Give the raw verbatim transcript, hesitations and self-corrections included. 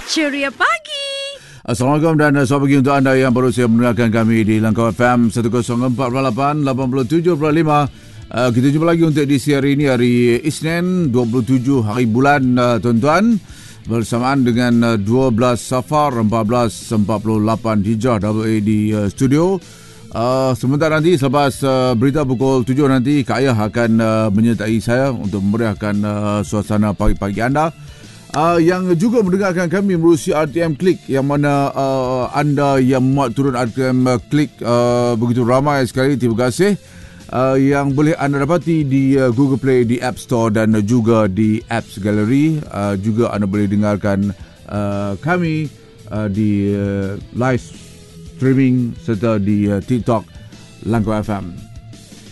Ceria pagi. Assalamualaikum dan selamat pagi untuk anda yang baru saja mendengarkan kami di Langkau F M seratus empat puluh lapan, lapan puluh tujuh puluh lima. Uh, kita jumpa lagi untuk edisi hari ini, hari Isnin, dua puluh tujuh hari bulan, uh, tuan-tuan. Bersamaan dengan uh, dua belas Safar seribu empat ratus empat puluh lapan Hijrah A A di uh, studio. Uh, sebentar nanti selepas uh, berita pukul tujuh nanti, Kak Ayah akan uh, menyertai saya untuk memeriahkan uh, suasana pagi-pagi anda. Uh, yang juga mendengarkan kami melalui R T M Klik, yang mana uh, anda yang muat turun R T M Klik uh, begitu ramai sekali, terima kasih. Uh, yang boleh anda dapati di uh, Google Play, di App Store dan juga di Apps Gallery. Uh, juga anda boleh dengarkan uh, kami uh, di uh, live streaming serta di uh, TikTok Langkau F M.